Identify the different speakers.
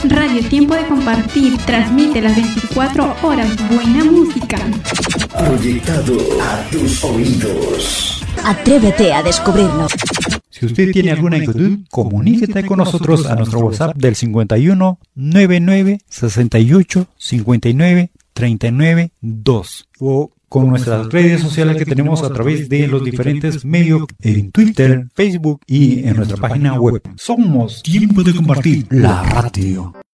Speaker 1: Radio Tiempo de Compartir transmite las 24 horas buena música.
Speaker 2: Proyectado a tus oídos.
Speaker 3: Atrévete a descubrirlo.
Speaker 4: Si usted tiene alguna inquietud, comuníquese con nosotros a nuestro WhatsApp del 51 99 68 59 39 2 o con nuestras redes sociales que tenemos a través de los diferentes medios en Twitter, Facebook y en nuestra página web. Somos Tiempo de Compartir, la radio.